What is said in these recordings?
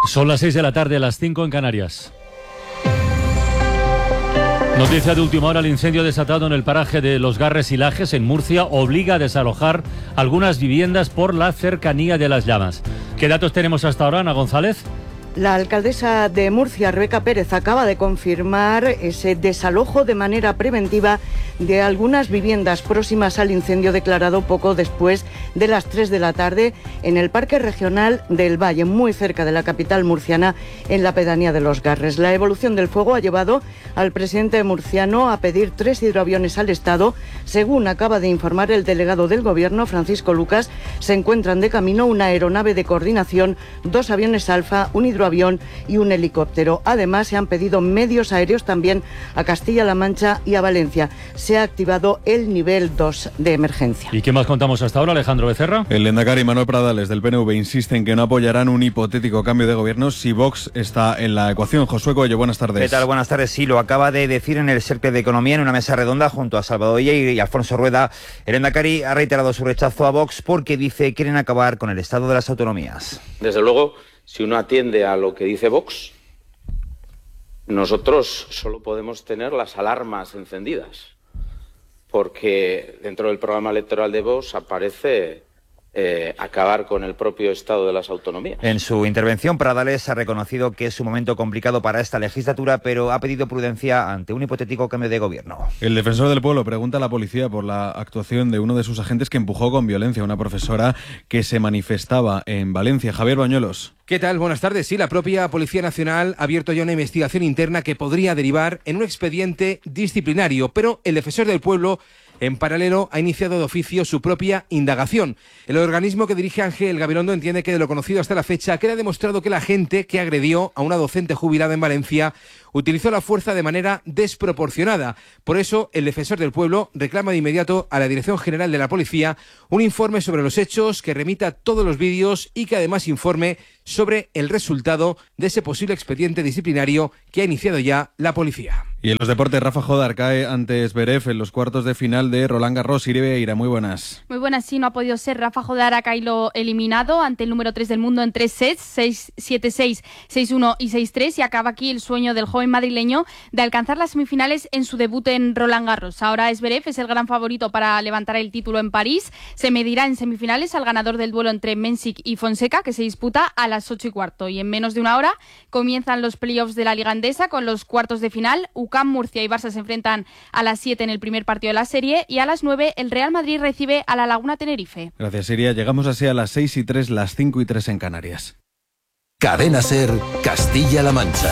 Son las 6 de la tarde, las 5 en Canarias. Noticia de última hora: el incendio desatado en el paraje de Los Garres y Lajes, en Murcia, obliga a desalojar algunas viviendas por la cercanía de las llamas. ¿Qué datos tenemos hasta ahora, Ana González? La alcaldesa de Murcia, Rebeca Pérez, acaba de confirmar ese desalojo de manera preventiva de algunas viviendas próximas al incendio declarado poco después de las 3 de la tarde en el Parque Regional del Valle, muy cerca de la capital murciana, en la pedanía de Los Garres. La evolución del fuego ha llevado al presidente murciano a pedir 3 hidroaviones al Estado. Según acaba de informar el delegado del Gobierno, Francisco Lucas, se encuentran de camino una aeronave de coordinación, 2 aviones Alfa, un hidroavión y un helicóptero. Además, se han pedido medios aéreos también a Castilla-La Mancha y a Valencia. Se ha activado el nivel 2 de emergencia. ¿Y qué más contamos hasta ahora, Alejandro Becerra? El lehendakari Manuel Pradales del PNV insiste en que no apoyarán un hipotético cambio de gobierno si Vox está en la ecuación. Josué Coello, buenas tardes. ¿Qué tal? Buenas tardes. Sí, lo acaba de decir en el Cercle de Economía, en una mesa redonda junto a Salvador Illa y Alfonso Rueda. El lehendakari ha reiterado su rechazo a Vox porque dice que quieren acabar con el estado de las autonomías. Desde luego, si uno atiende a lo que dice Vox, nosotros solo podemos tener las alarmas encendidas, porque dentro del programa electoral de Vox aparece acabar con el propio estado de las autonomías. En su intervención, Pradales ha reconocido que es un momento complicado para esta legislatura, pero ha pedido prudencia ante un hipotético cambio de gobierno. El defensor del pueblo pregunta a la policía por la actuación de uno de sus agentes que empujó con violencia a una profesora que se manifestaba en Valencia. Javier Bañuelos. ¿Qué tal? Buenas tardes. Sí, la propia Policía Nacional ha abierto ya una investigación interna que podría derivar en un expediente disciplinario, pero el defensor del pueblo, en paralelo, ha iniciado de oficio su propia indagación. El organismo que dirige Ángel Gabilondo entiende que de lo conocido hasta la fecha queda demostrado que la agente que agredió a una docente jubilada en Valencia utilizó la fuerza de manera desproporcionada. Por eso, el defensor del pueblo reclama de inmediato a la Dirección General de la Policía un informe sobre los hechos, que remita todos los vídeos y que además informe sobre el resultado de ese posible expediente disciplinario que ha iniciado ya la policía. Y en los deportes, Rafa Jodar cae ante Zverev en los cuartos de final de Roland Garros. Iribeira, muy buenas. Muy buenas, sí, no ha podido ser. Rafa Jodar ha caído eliminado ante el número 3 del mundo en 3 sets, 6-7-6, 6-1 y 6-3, y acaba aquí el sueño del joven madrileño de alcanzar las semifinales en su debut en Roland Garros. Ahora Zverev es el gran favorito para levantar el título en París. Se medirá en semifinales al ganador del duelo entre Mensik y Fonseca, que se disputa a las 8:15. Y en menos de una hora comienzan los playoffs de la Liga Endesa con los cuartos de final. UCAM, Murcia y Barça se enfrentan a las 7 en el primer partido de la serie, y a las 9 el Real Madrid recibe a la Laguna Tenerife. Gracias, Iria. Llegamos así a las 6:03, las 5:03 en Canarias. Cadena SER, Castilla-La Mancha.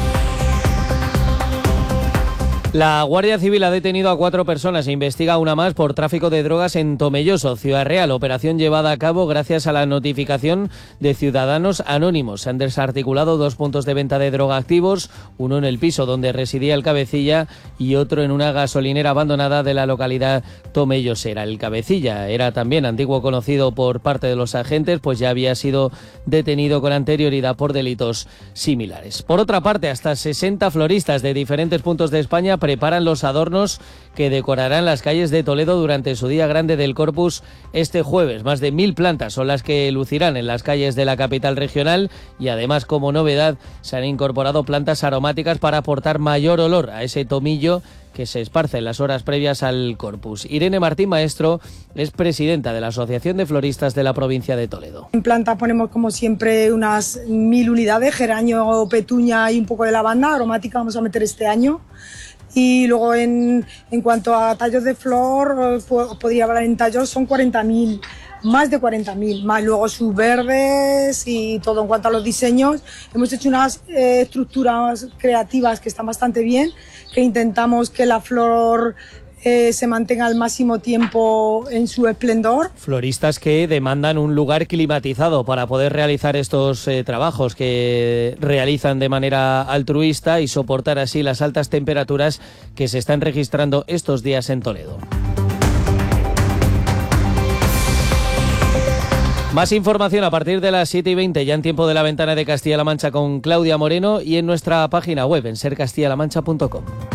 La Guardia Civil ha detenido a 4 personas e investiga una más por tráfico de drogas en Tomelloso, Ciudad Real. Operación llevada a cabo gracias a la notificación de ciudadanos anónimos. Se han desarticulado 2 puntos de venta de droga activos, uno en el piso donde residía el cabecilla y otro en una gasolinera abandonada de la localidad tomellosera. El cabecilla era también antiguo conocido por parte de los agentes, pues ya había sido detenido con anterioridad por delitos similares. Por otra parte, hasta 60 floristas de diferentes puntos de España preparan los adornos que decorarán las calles de Toledo durante su Día Grande del Corpus este jueves. Más de 1000 plantas son las que lucirán en las calles de la capital regional, y además, como novedad, se han incorporado plantas aromáticas para aportar mayor olor a ese tomillo que se esparce en las horas previas al Corpus. Irene Martín Maestro es presidenta de la Asociación de Floristas de la provincia de Toledo. En planta ponemos, como siempre, unas 1000 unidades, geranio, petuña y un poco de lavanda aromática vamos a meter este año. Y luego en cuanto a tallos de flor, podría hablar en tallos, son 40.000, más de 40.000, más luego sus verdes y todo. En cuanto a los diseños, hemos hecho unas estructuras creativas que están bastante bien, que intentamos que la flor se mantenga al máximo tiempo en su esplendor. Floristas que demandan un lugar climatizado para poder realizar estos trabajos que realizan de manera altruista y soportar así las altas temperaturas que se están registrando estos días en Toledo. Más información a partir de las 7:20, ya en tiempo de la ventana de Castilla-La Mancha con Claudia Moreno, y en nuestra página web en sercastillalamancha.com.